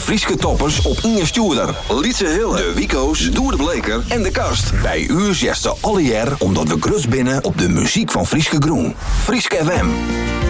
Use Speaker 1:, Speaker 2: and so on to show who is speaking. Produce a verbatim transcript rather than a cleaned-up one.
Speaker 1: Frieske toppers op Inge Stuurder, Lietse Hille, de Wico's, Doer de Bleker en de Kast. Bij u zegt ze alle jaar omdat we grutst binnen op de muziek van Frieske Groen. Frieske F M.